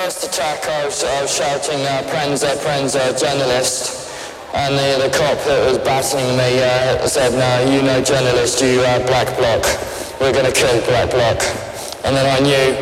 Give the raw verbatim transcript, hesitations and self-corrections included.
first attack, I was, I was shouting, uh, Prenza, Prenza, journalist. And the, the cop that was battering me uh, said, no, you no journalist, you uh, black bloc. We're going to kill black bloc. And then I knew